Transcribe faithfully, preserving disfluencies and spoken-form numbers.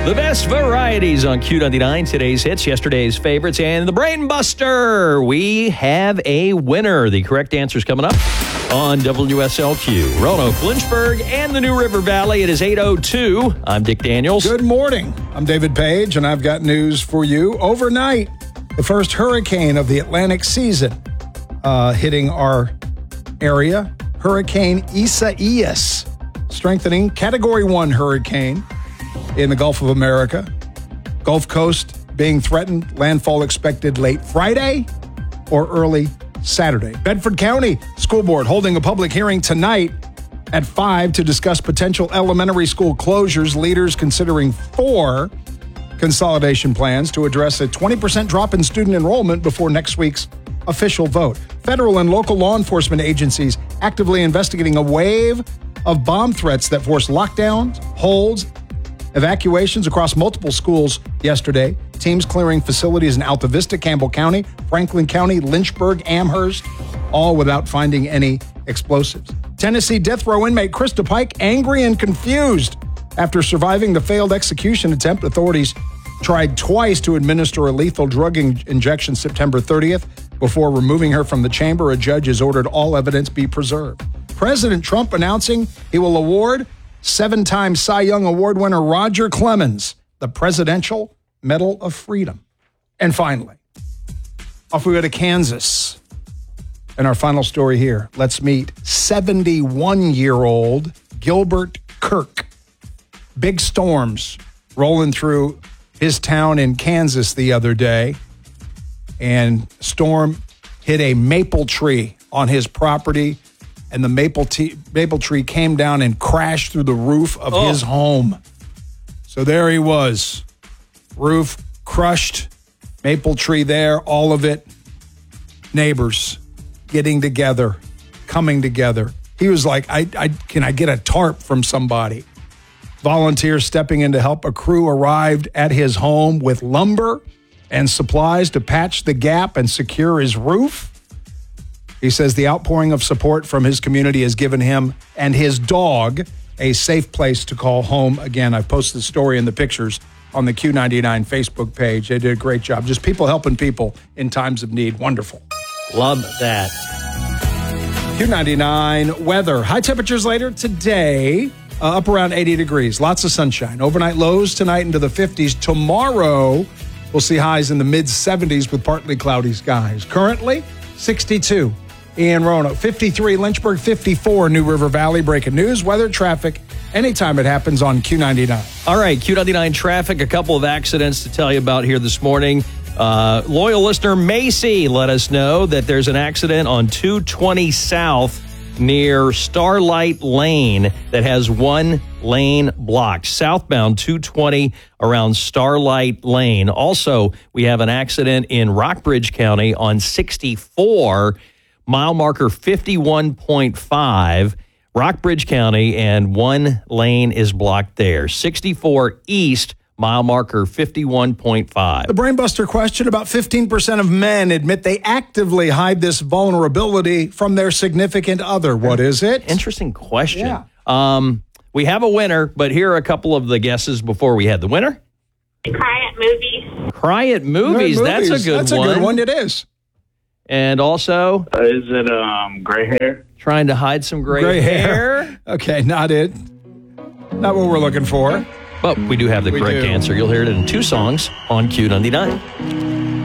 The best varieties on Q ninety-nine, today's hits, yesterday's favorites, and the Brain Buster. We have a winner. The correct answer is coming up on W S L Q. Roanoke, Lynchburg, and the New River Valley. It is eight oh two. I'm Dick Daniels. Good morning. I'm David Page, and I've got news for you. Overnight, the first hurricane of the Atlantic season uh, hitting our area. Hurricane Isaias, strengthening Category one hurricane in the Gulf of America. Gulf Coast being threatened. Landfall expected late Friday or early Saturday. Bedford County School Board holding a public hearing tonight at five to discuss potential elementary school closures. Leaders considering four consolidation plans to address a twenty percent drop in student enrollment before next week's official vote. Federal and local law enforcement agencies actively investigating a wave of bomb threats that forced lockdowns, holds, evacuations across multiple schools yesterday. Teams clearing facilities in Alta Vista, Campbell County, Franklin County, Lynchburg, Amherst, all without finding any explosives. Tennessee death row inmate Krista Pike angry and confused after surviving the failed execution attempt. Authorities tried twice to administer a lethal drug in- injection September thirtieth. Before removing her from the chamber, a judge has ordered all evidence be preserved. President Trump announcing he will award seven-time Cy Young Award winner Roger Clemens the Presidential Medal of Freedom. And finally, off we go to Kansas. And our final story here. Let's meet seventy-one-year-old Gilbert Kirk. Big storms rolling through his town in Kansas the other day. And storm hit a maple tree on his property. And the maple, t- maple tree came down and crashed through the roof of oh. his home. So there he was. Roof crushed, maple tree there, all of it. Neighbors getting together, coming together. He was like, I, I, can I get a tarp from somebody? Volunteers stepping in to help. A crew arrived at his home with lumber and supplies to patch the gap and secure his roof. He says the outpouring of support from his community has given him and his dog a safe place to call home again. I've posted the story and the pictures on the Q ninety-nine Facebook page. They did a great job. Just people helping people in times of need. Wonderful. Love that. Q ninety-nine weather. High temperatures later today, uh, up around eighty degrees. Lots of sunshine. Overnight lows tonight into the fifties. Tomorrow, we'll see highs in the mid-seventies with partly cloudy skies. Currently, sixty-two. In Roanoke, fifty-three, Lynchburg, fifty-four, New River Valley. Breaking news, weather, traffic, anytime it happens on Q ninety-nine. All right, Q ninety-nine traffic, a couple of accidents to tell you about here this morning. Uh, loyal listener Macy let us know that there's an accident on two twenty South near Starlight Lane that has one lane blocked. Southbound two twenty around Starlight Lane. Also, we have an accident in Rockbridge County on sixty-four, mile marker fifty-one point five, Rockbridge County, and one lane is blocked there. sixty-four East, mile marker fifty-one point five. The Brainbuster question, about fifteen percent of men admit they actively hide this vulnerability from their significant other. What is it? Interesting question. Yeah. Um, we have a winner, but here are a couple of the guesses before we had the winner. Cry at movies. Cry at movies. Good That's a good That's one. That's a good one. It is. And also, uh, is it um, gray hair? Trying to hide some gray, Gray hair. hair. Okay, not it. Not what we're looking for. But we do have the We correct do. answer. You'll hear it in two songs on Q ninety-nine.